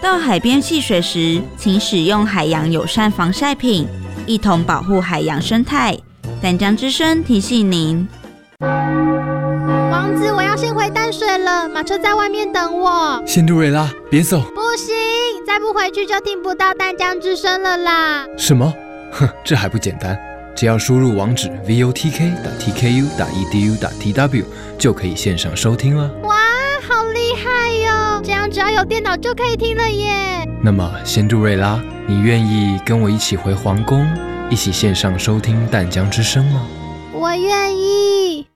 到海边戏水时，请使用海洋友善防晒品，一同保护海洋生态。淡江之声提醒您。 王子，我要先回淡水了，马车在外面等我。 仙杜瑞拉，别走！ 不行，再不回去就听不到淡江之声了啦。 什么？哼，这还不简单，只要输入网址 votk.tku.edu.tw 就可以线上收听了。 哇，好厉害哟！这样只要有电脑就可以听了耶。 那么，仙杜瑞拉，你愿意跟我一起回皇宫，一起线上收听淡江之声吗？ 我愿意。